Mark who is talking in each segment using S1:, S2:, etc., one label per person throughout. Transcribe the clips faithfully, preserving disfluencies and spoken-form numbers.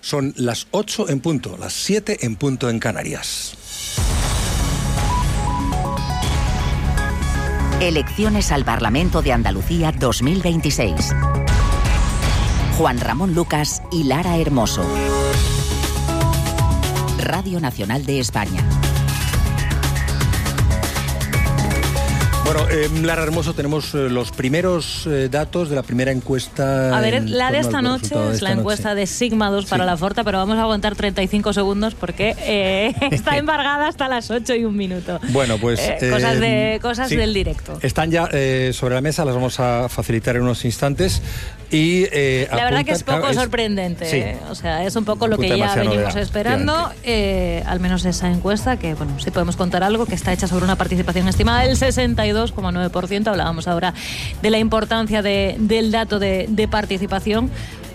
S1: Son las ocho en punto, las siete en punto en Canarias.
S2: Elecciones al Parlamento de Andalucía dos mil veintiséis. Juan Ramón Lucas y Lara Hermoso. Radio Nacional de España.
S1: Bueno, eh, Lara Hermoso, tenemos eh, los primeros eh, datos de la primera encuesta.
S3: A ver, la de esta noche es la encuesta
S1: noche.
S3: de Sigma dos para sí. La Forta, pero vamos a aguantar treinta y cinco segundos porque eh, está embargada hasta las ocho y un minuto.
S1: Bueno, pues...
S3: Eh, cosas de, cosas
S1: sí.
S3: del directo.
S1: Están ya eh, sobre la mesa, las vamos a facilitar en unos instantes. Y, eh,
S3: la verdad
S1: apuntan,
S3: que es poco
S1: claro,
S3: sorprendente,
S1: sí.
S3: eh, o sea, es un poco lo
S1: Apunta
S3: que ya venimos
S1: novedad,
S3: esperando, eh, al menos esa encuesta, que bueno, sí podemos contar algo, que está hecha sobre una participación estimada del sesenta y dos coma nueve por ciento. Hablábamos ahora de la importancia de, del dato de, de participación.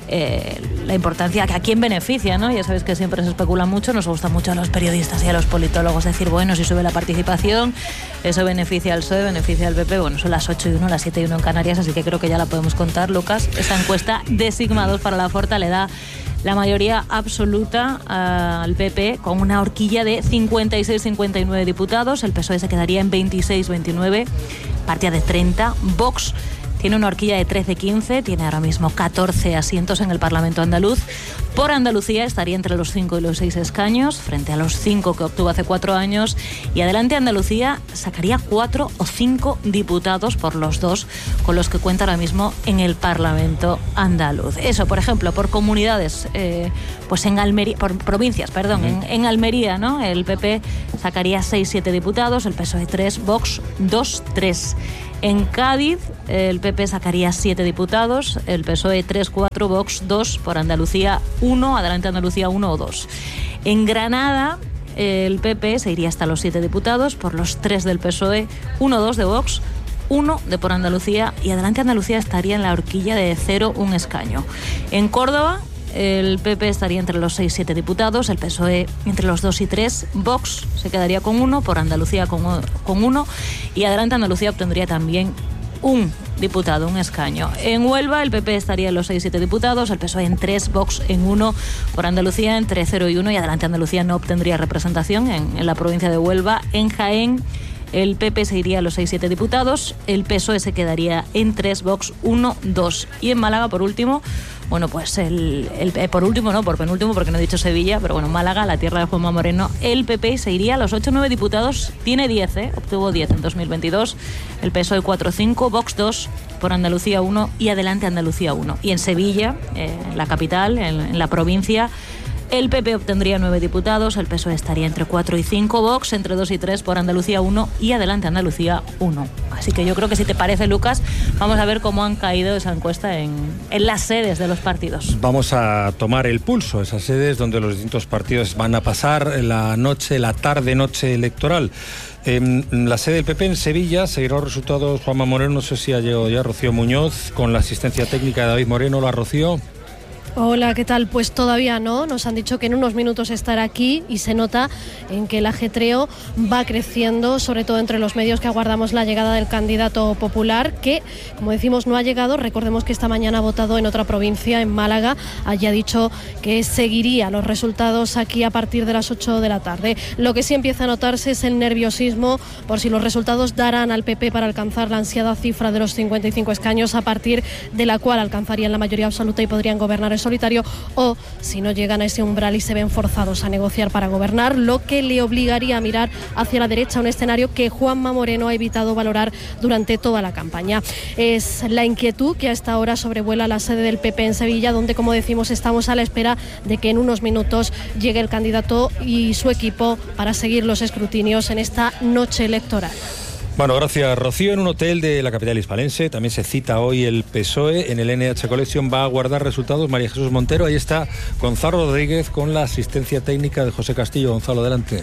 S3: Eh, la importancia que a quién beneficia, ¿no? Ya sabéis que siempre se especula mucho, nos gusta mucho a los periodistas y a los politólogos decir, bueno, si sube la participación, eso beneficia al P S O E, beneficia al P P. Bueno, son las ocho y uno, las siete y uno en Canarias, así que creo que ya la podemos contar, Lucas. Esa encuesta de Sigma dos para la Forta le da la mayoría absoluta al P P con una horquilla de cincuenta y seis a cincuenta y nueve diputados. El P S O E se quedaría en veintiséis a veintinueve, partida de treinta. Vox tiene una horquilla de trece a quince, tiene ahora mismo catorce asientos en el Parlamento andaluz. Por Andalucía estaría entre los cinco y los seis escaños, frente a los cinco que obtuvo hace cuatro años. Y Adelante Andalucía sacaría cuatro o cinco diputados por los dos con los que cuenta ahora mismo en el Parlamento andaluz. Eso, por ejemplo, por comunidades, eh, pues en Almería, por provincias, perdón, en, en Almería, ¿no? El P P sacaría seis a siete diputados, el P S O E tres, Vox dos a tres. En Cádiz, el P P sacaría siete diputados, el P S O E tres a cuatro, Vox dos, por Andalucía uno, Adelante Andalucía uno o dos. En Granada, el P P se iría hasta los siete diputados, por los tres del P S O E, uno a dos de Vox, uno de Por Andalucía, y Adelante Andalucía estaría en la horquilla de cero, un escaño. En Córdoba, el P P estaría entre los seis y siete diputados, el P S O E entre los dos y tres, Vox se quedaría con uno, Por Andalucía con, con uno, y Adelante Andalucía obtendría también un diputado, un escaño. En Huelva el P P estaría en los seis a siete diputados, el P S O E en tres, Vox en uno, Por Andalucía entre cero y uno, y Adelante Andalucía no obtendría representación en, en la provincia de Huelva. En Jaén el P P se iría a los seis a siete diputados, el P S O E se quedaría en tres, Vox uno, dos. Y en Málaga, por último, bueno, pues el, el por último, no, por penúltimo, porque no he dicho Sevilla, pero bueno, Málaga, la tierra de Juanma Moreno, el P P se iría a los ocho o nueve diputados, tiene diez, ¿eh? Obtuvo diez en dos mil veintidós, el P S O E cuatro a cinco, Vox dos, Por Andalucía uno y Adelante Andalucía uno. Y en Sevilla, eh, en la capital, en, en la provincia, el P P obtendría nueve diputados, el P S O E estaría entre cuatro y cinco, Vox entre dos y tres, Por Andalucía uno y Adelante Andalucía uno. Así que yo creo que, si te parece, Lucas, vamos a ver cómo han caído esa encuesta en, en las sedes de los partidos.
S1: Vamos a tomar el pulso, esas sedes donde los distintos partidos van a pasar la noche, la tarde-noche electoral. En la sede del P P en Sevilla seguirá los resultados Juanma Moreno, no sé si ha llegado ya Rocío Muñoz, con la asistencia técnica de David Moreno. La Rocío.
S4: Hola, ¿qué tal? Pues todavía no, nos han dicho que en unos minutos estará aquí y se nota en que el ajetreo va creciendo, sobre todo entre los medios que aguardamos la llegada del candidato popular, que, como decimos, no ha llegado. Recordemos que esta mañana ha votado en otra provincia, en Málaga, allí ha dicho que seguiría los resultados aquí a partir de las ocho de la tarde. Lo que sí empieza a notarse es el nerviosismo por si los resultados darán al P P para alcanzar la ansiada cifra de los cincuenta y cinco escaños, a partir de la cual alcanzarían la mayoría absoluta y podrían gobernar en solitario, o si no llegan a ese umbral y se ven forzados a negociar para gobernar, lo que le obligaría a mirar hacia la derecha, un escenario que Juanma Moreno ha evitado valorar durante toda la campaña. Es la inquietud que a esta hora sobrevuela la sede del P P en Sevilla, donde, como decimos, estamos a la espera de que en unos minutos llegue el candidato y su equipo para seguir los escrutinios en esta noche electoral.
S1: Bueno, gracias, Rocío. En un hotel de la capital hispalense también se cita hoy el P S O E. En el N H Collection va a guardar resultados María Jesús Montero. Ahí está Gonzalo Rodríguez con la asistencia técnica de José Castillo. Gonzalo, adelante.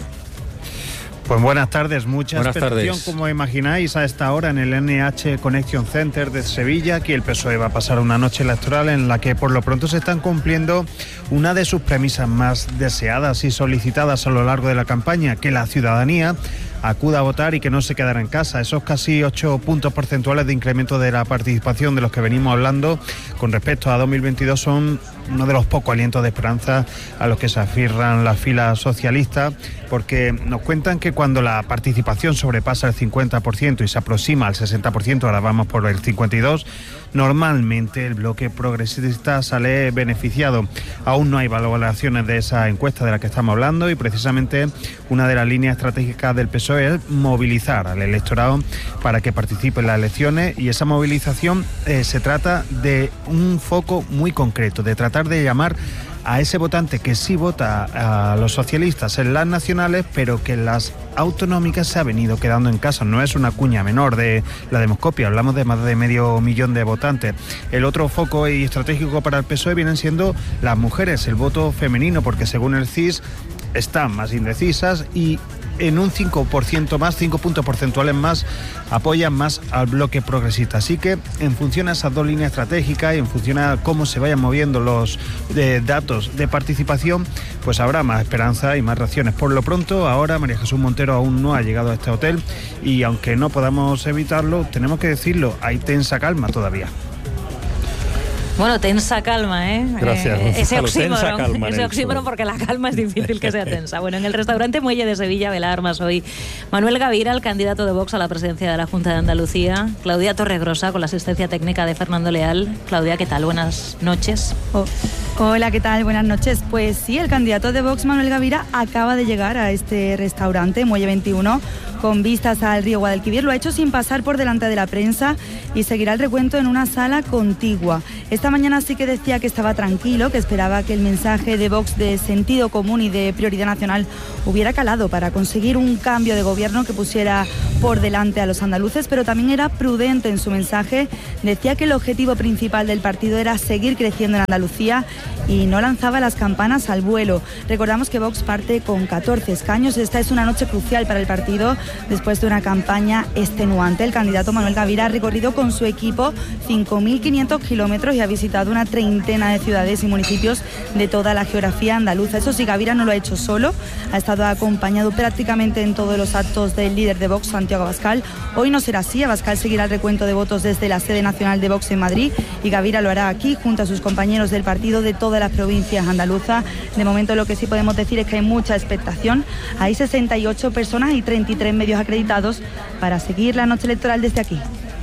S5: Pues buenas tardes, mucha
S1: buenas
S5: expectación,
S1: tardes.
S5: Como imagináis, a esta hora en el N H Connection Center de Sevilla. Aquí el P S O E va a pasar una noche electoral en la que por lo pronto se están cumpliendo una de sus premisas más deseadas y solicitadas a lo largo de la campaña, que la ciudadanía acuda a votar y que no se quedará en casa. Esos casi ocho puntos porcentuales de incremento de la participación de los que venimos hablando con respecto a dos mil veintidós son uno de los pocos alientos de esperanza a los que se afirran las filas socialistas, porque nos cuentan que cuando la participación sobrepasa el cincuenta por ciento y se aproxima al sesenta por ciento, ahora vamos por el cincuenta y dos por ciento, normalmente el bloque progresista sale beneficiado. Aún no hay valoraciones de esa encuesta de la que estamos hablando y precisamente una de las líneas estratégicas del P S O E es movilizar al electorado para que participe en las elecciones, y esa movilización eh, se trata de un foco muy concreto, de tratar de llamar a ese votante que sí vota a los socialistas en las nacionales, pero que en las autonómicas se ha venido quedando en casa. No es una cuña menor de la Demoscopia, hablamos de más de medio millón de votantes. El otro foco y estratégico para el P S O E vienen siendo las mujeres, el voto femenino, porque según el C I S están más indecisas y en un cinco por ciento más, cinco puntos porcentuales más, apoyan más al bloque progresista. Así que en función a esas dos líneas estratégicas y en función a cómo se vayan moviendo los eh, datos de participación, pues habrá más esperanza y más reacciones. Por lo pronto, ahora María Jesús Montero aún no ha llegado a este hotel y aunque no podamos evitarlo, tenemos que decirlo, hay tensa calma todavía.
S3: Bueno, tensa calma, ¿eh?
S1: Gracias,
S3: eh, ese
S1: Gonzalo,
S3: oxímoron,
S1: tensa calma,
S3: ese
S1: Nelson.
S3: oxímoron, porque la calma es difícil que sea tensa. Bueno, en el restaurante Muelle de Sevilla, Vela Armas hoy, Manuel Gavira, el candidato de Vox a la presidencia de la Junta de Andalucía, Claudia Torregrosa, con la asistencia técnica de Fernando Leal. Claudia, ¿qué tal? Buenas noches.
S6: Oh. Hola, ¿qué tal? Buenas noches. Pues sí, el candidato de Vox, Manuel Gavira, acaba de llegar a este restaurante, Muelle veintiuno, con vistas al río Guadalquivir. Lo ha hecho sin pasar por delante de la prensa y seguirá el recuento en una sala contigua. Esta mañana sí que decía que estaba tranquilo, que esperaba que el mensaje de Vox de sentido común y de prioridad nacional hubiera calado para conseguir un cambio de gobierno que pusiera por delante a los andaluces, pero también era prudente en su mensaje. Decía que el objetivo principal del partido era seguir creciendo en Andalucía y no lanzaba las campanas al vuelo. Recordamos que Vox parte con catorce escaños. Esta es una noche crucial para el partido después de una campaña extenuante. El candidato Manuel Gavira ha recorrido con su equipo cinco mil quinientos kilómetros y ha visitado una treintena de ciudades y municipios de toda la geografía andaluza. Eso sí, Gavira no lo ha hecho solo, ha estado acompañado prácticamente en todos los actos del líder de Vox, Santiago Abascal. Hoy no será así, Abascal seguirá el recuento de votos desde la sede nacional de Vox en Madrid y Gavira lo hará aquí junto a sus compañeros del partido de todas las provincias andaluzas. De momento lo que sí podemos decir es que hay mucha expectación. Hay sesenta y ocho personas y treinta y tres medios acreditados para seguir la noche electoral desde aquí.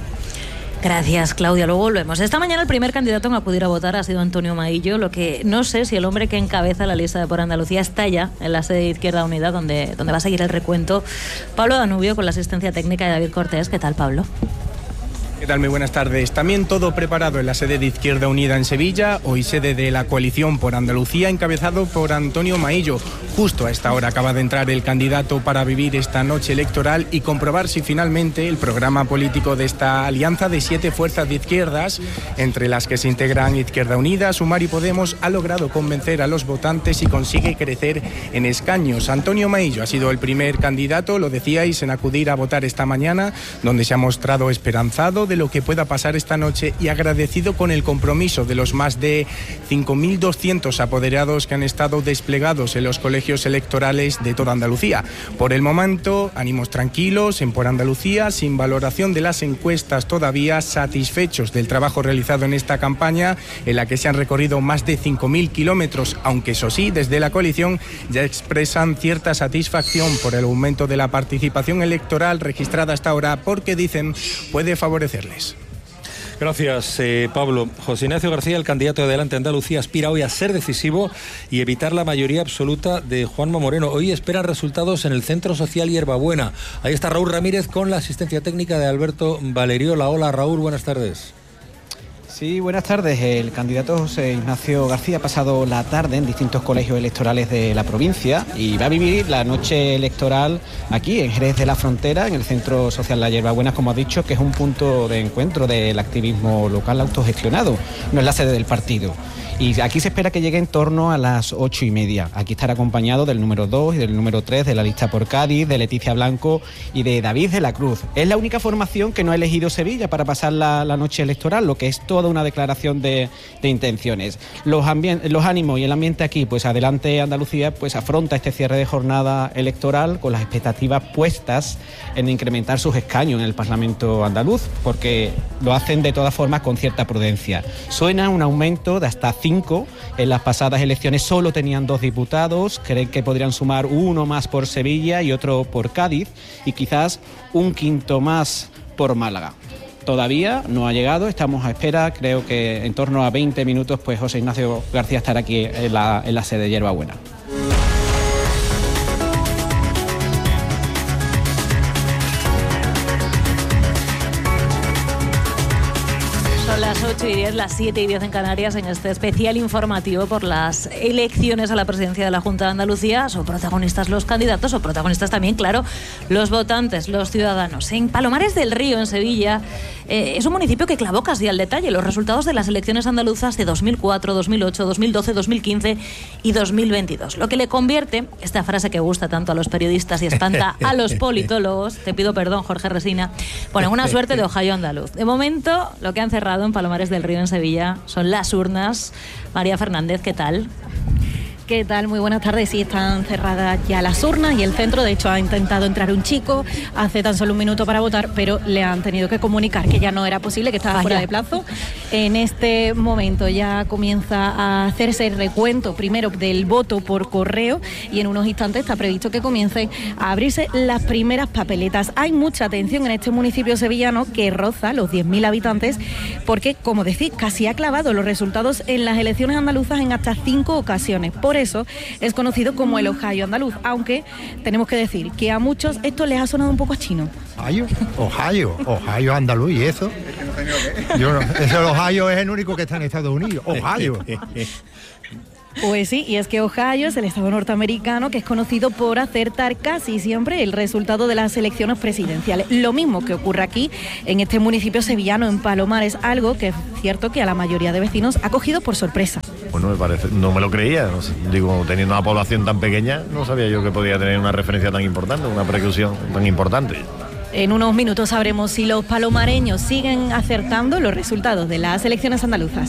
S3: Gracias, Claudia. Luego volvemos. Esta mañana el primer candidato en acudir a votar ha sido Antonio Maillo, lo que no sé si el hombre que encabeza la lista de Por Andalucía está ya en la sede de Izquierda Unida, donde, donde va a seguir el recuento. Pablo Danubio, con la asistencia técnica de David Cortés. ¿Qué tal, Pablo?
S7: ¿Qué tal? Muy buenas tardes. También todo preparado en la sede de Izquierda Unida en Sevilla, hoy sede de la coalición Por Andalucía, encabezado por Antonio Maillo. Justo a esta hora acaba de entrar el candidato para vivir esta noche electoral y comprobar si finalmente el programa político de esta alianza de siete fuerzas de izquierdas, entre las que se integran Izquierda Unida, Sumar y Podemos, ha logrado convencer a los votantes y consigue crecer en escaños. Antonio Maillo ha sido el primer candidato, lo decíais, en acudir a votar esta mañana, donde se ha mostrado esperanzado de lo que pueda pasar esta noche y agradecido con el compromiso de los más de cinco mil doscientos apoderados que han estado desplegados en los colegios electorales de toda Andalucía. Por el momento, ánimos tranquilos en Por Andalucía, sin valoración de las encuestas todavía, satisfechos del trabajo realizado en esta campaña, en la que se han recorrido más de cinco mil kilómetros, aunque eso sí, desde la coalición ya expresan cierta satisfacción por el aumento de la participación electoral registrada hasta ahora, porque dicen puede favorecer.
S1: Gracias, eh, Pablo. José Ignacio García, el candidato de Adelante Andalucía, aspira hoy a ser decisivo y evitar la mayoría absoluta de Juanma Moreno. Hoy esperan resultados en el Centro Social Hierbabuena. Ahí está Raúl Ramírez con la asistencia técnica de Alberto Valeriola. Hola, Raúl, buenas tardes.
S8: Sí, buenas tardes. El candidato José Ignacio García ha pasado la tarde en distintos colegios electorales de la provincia y va a vivir la noche electoral aquí en Jerez de la Frontera, en el Centro Social La Hierbabuena, como ha dicho, que es un punto de encuentro del activismo local autogestionado, no es la sede del partido. Y aquí se espera que llegue en torno a las ocho y media. Aquí estará acompañado del número dos y del número tres de la lista por Cádiz, de Leticia Blanco y de David de la Cruz. Es la única formación que no ha elegido Sevilla para pasar la, la noche electoral, lo que es toda una una declaración de, de intenciones. Los, los ánimos y el ambiente aquí, pues Adelante Andalucía, pues afronta este cierre de jornada electoral con las expectativas puestas en incrementar sus escaños en el Parlamento andaluz, porque lo hacen de todas formas con cierta prudencia. Suena un aumento de hasta cinco. En las pasadas elecciones solo tenían dos diputados, creen que podrían sumar uno más por Sevilla y otro por Cádiz, y quizás un quinto más por Málaga. Todavía no ha llegado, estamos a espera, creo que en torno a veinte minutos pues José Ignacio García estará aquí en la, en la sede de Hierbabuena.
S3: Las ocho y diez, las siete y diez en Canarias, en este especial informativo por las elecciones a la presidencia de la Junta de Andalucía. Son protagonistas los candidatos, son protagonistas también, claro, los votantes, los ciudadanos. En Palomares del Río, en Sevilla, eh, es un municipio que clavó casi al detalle los resultados de las elecciones andaluzas de dos mil cuatro, dos mil ocho, dos mil doce, dos mil quince y dos mil veintidós. Lo que le convierte, esta frase que gusta tanto a los periodistas y espanta a los politólogos, te pido perdón, Jorge Resina, bueno, una suerte de Ohio andaluz. De momento, lo que han cerrado en Palomares del Río, en Sevilla, son las urnas. María Fernández, ¿qué tal?
S9: ¿Qué tal? Muy buenas tardes. Sí, están cerradas ya las urnas y el centro. De hecho, ha intentado entrar un chico hace tan solo un minuto para votar, pero le han tenido que comunicar que ya no era posible, que estaba Vaya. fuera de plazo. En este momento ya comienza a hacerse el recuento primero del voto por correo y en unos instantes está previsto que comiencen a abrirse las primeras papeletas. Hay mucha atención en este municipio sevillano que roza los diez mil habitantes porque, como decís, casi ha clavado los resultados en las elecciones andaluzas en hasta cinco ocasiones. Por eso es conocido como el Ohio andaluz, aunque tenemos que decir que a muchos esto les ha sonado un poco a chino.
S10: Ohio, Ohio, Ohio andaluz, ¿y eso? Yo no, ese Ohio es el único que está en Estados Unidos, Ohio.
S9: Pues sí, y es que Ohio es el estado norteamericano que es conocido por acertar casi siempre el resultado de las elecciones presidenciales. Lo mismo que ocurre aquí en este municipio sevillano, en Palomares, algo que es cierto que a la mayoría de vecinos ha cogido por sorpresa.
S11: Bueno, me parece, no me lo creía, no sé, digo, teniendo una población tan pequeña, no sabía yo que podía tener una referencia tan importante, una precaución tan importante.
S9: En unos minutos sabremos si los palomareños siguen acertando los resultados de las elecciones andaluzas.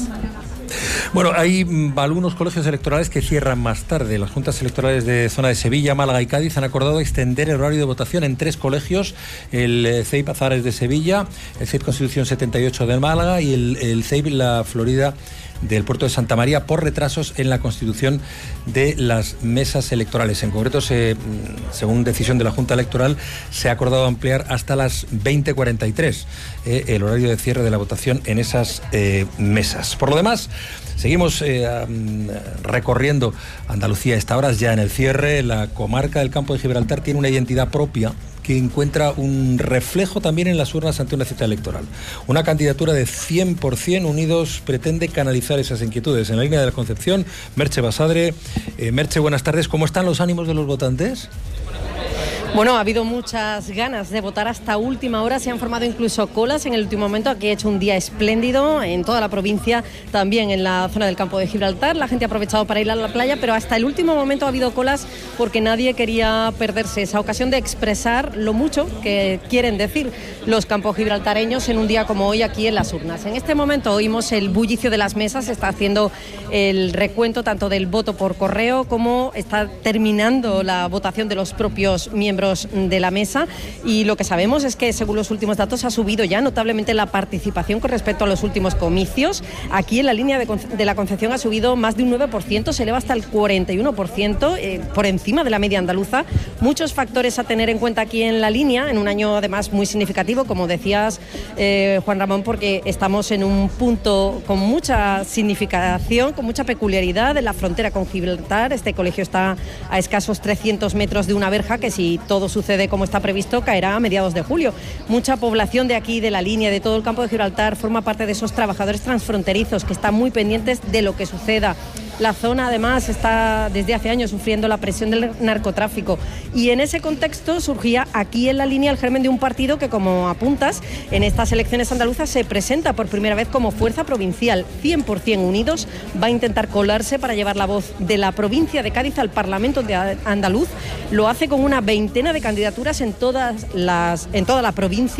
S1: Bueno, hay mm, algunos colegios electorales que cierran más tarde. Las juntas electorales de zona de Sevilla, Málaga y Cádiz han acordado extender el horario de votación en tres colegios: el eh, C E I P Azares de Sevilla, el C E I P Constitución setenta y ocho de Málaga y el, el C E I P La Florida del Puerto de Santa María, por retrasos en la constitución de las mesas electorales. En concreto, se, según decisión de la Junta Electoral, se ha acordado ampliar hasta las veinte cuarenta y tres eh, el horario de cierre de la votación en esas eh, mesas. Por lo demás, seguimos eh, recorriendo Andalucía a esta hora, ya en el cierre. La comarca del Campo de Gibraltar tiene una identidad propia que encuentra un reflejo también en las urnas ante una cita electoral. Una candidatura de cien por ciento Unidos pretende canalizar esas inquietudes. En la línea de la Concepción, Merche Basadre. Eh, Merche, buenas tardes. ¿Cómo están los ánimos de los votantes?
S12: Bueno, ha habido muchas ganas de votar hasta última hora, se han formado incluso colas en el último momento. Aquí ha hecho un día espléndido en toda la provincia, también en la zona del Campo de Gibraltar. La gente ha aprovechado para ir a la playa, pero hasta el último momento ha habido colas porque nadie quería perderse esa ocasión de expresar lo mucho que quieren decir los campogibraltareños en un día como hoy aquí en las urnas. En este momento oímos el bullicio de las mesas, se está haciendo el recuento tanto del voto por correo como está terminando la votación de los propios miembros de la mesa, y lo que sabemos es que, según los últimos datos, ha subido ya notablemente la participación con respecto a los últimos comicios. Aquí en la línea de, de la Concepción ha subido más de un nueve por ciento, se eleva hasta el cuarenta y uno por ciento, eh, por encima de la media andaluza. Muchos factores a tener en cuenta aquí en la línea, en un año además muy significativo, como decías, eh, Juan Ramón, porque estamos en un punto con mucha significación, con mucha peculiaridad en la frontera con Gibraltar. Este colegio está a escasos trescientos metros de una verja que, si todo sucede como está previsto, caerá a mediados de julio. Mucha población de aquí, de la línea, de todo el Campo de Gibraltar, forma parte de esos trabajadores transfronterizos que están muy pendientes de lo que suceda. La zona, además, está desde hace años sufriendo la presión del narcotráfico, y en ese contexto surgía aquí en la línea el germen de un partido que, como apuntas, en estas elecciones andaluzas se presenta por primera vez como fuerza provincial. cien por ciento Unidos va a intentar colarse para llevar la voz de la provincia de Cádiz al Parlamento de andaluz. Lo hace con una veintena de candidaturas en todas las, en toda la provincia.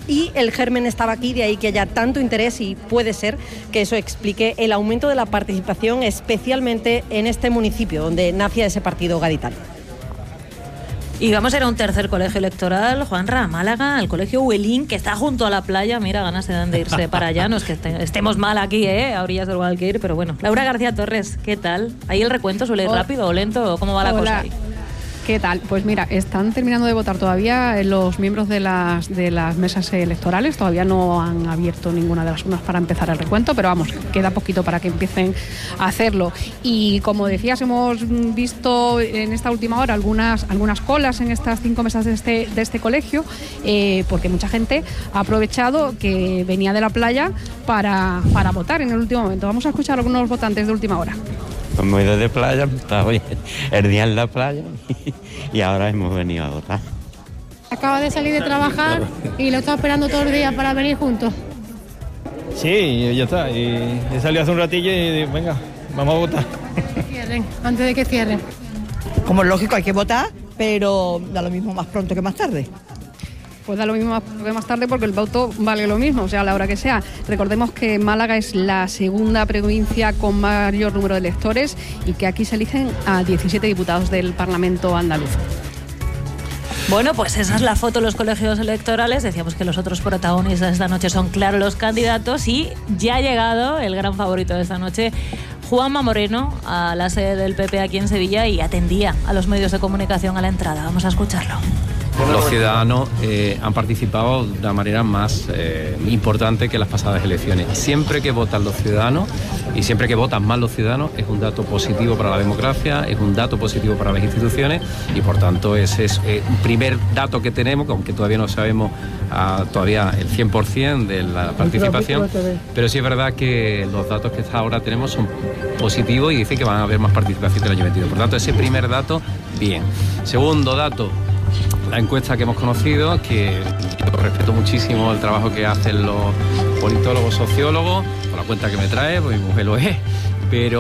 S12: y el germen estaba aquí, de ahí que haya tanto interés y puede ser que eso explique el aumento de la participación, especialmente en este municipio donde nace ese partido gaditano.
S3: Y vamos a ir a un tercer colegio electoral, Juanra, Málaga, el colegio Huelín, que está junto a la playa. Mira, ganas se dan de irse para allá. No es que estemos mal aquí, ¿eh? A orillas del Guadalquivir, pero bueno. Laura García Torres, ¿qué tal? ¿Ahí el recuento suele ir rápido o lento? ¿Cómo va la
S13: Hola.
S3: cosa ahí?
S13: ¿Qué tal? Pues mira, están terminando de votar todavía los miembros de las, de las mesas electorales, todavía no han abierto ninguna de las urnas para empezar el recuento, pero vamos, queda poquito para que empiecen a hacerlo. Y como decías, hemos visto en esta última hora algunas, algunas colas en estas cinco mesas de este, de este colegio, eh, porque mucha gente ha aprovechado que venía de la playa para, para votar en el último momento. Vamos a escuchar a algunos votantes de última hora.
S14: Hemos ido de playa, estaba hoy el día en la playa y ahora hemos venido a votar.
S15: Acaba de salir de trabajar y lo está esperando todo el día para venir juntos.
S16: Sí, ya está. Y he salido hace un ratillo y venga, vamos a votar.
S15: Cierren, antes de que cierren.
S17: Como es lógico, hay que votar, pero da lo mismo más pronto que más tarde.
S13: Pues da lo mismo más, más tarde porque el voto vale lo mismo, o sea, a la hora que sea. Recordemos que Málaga es la segunda provincia con mayor número de electores y que aquí se eligen a diecisiete diputados del Parlamento andaluz.
S3: Bueno, pues esa es la foto de los colegios electorales. Decíamos que los otros protagonistas de esta noche son, claro, los candidatos, y ya ha llegado el gran favorito de esta noche, Juanma Moreno, a la sede del P P aquí en Sevilla, y atendía a los medios de comunicación a la entrada. Vamos a escucharlo.
S18: Los ciudadanos eh, han participado de una manera más eh, importante que las pasadas elecciones. Siempre que votan los ciudadanos y siempre que votan más los ciudadanos es un dato positivo para la democracia, es un dato positivo para las instituciones y por tanto ese es eh, un primer dato que tenemos, aunque todavía no sabemos uh, todavía el cien por ciento de la participación, pero sí es verdad que los datos que hasta ahora tenemos son positivos y dicen que van a haber más participación del año veintidós. Por tanto, ese primer dato, bien. Segundo dato, la encuesta que hemos conocido, que yo respeto muchísimo el trabajo que hacen los politólogos, sociólogos, por la cuenta que me trae, pues mi mujer lo es, pero